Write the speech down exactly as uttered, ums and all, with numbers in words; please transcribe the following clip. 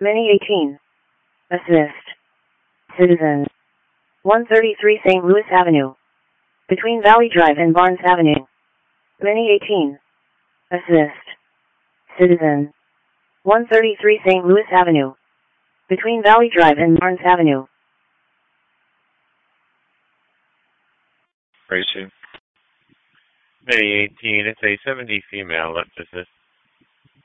Many eighteen. Assist. Citizen. one thirty-three Saint Louis Avenue. Between Valley Drive and Barnes Avenue. Many eighteen. Assist. Citizen. one thirty-three Saint Louis Avenue. Between Valley Drive and Barnes Avenue. Racing. Many eighteen, it's a seventy female, let's assist.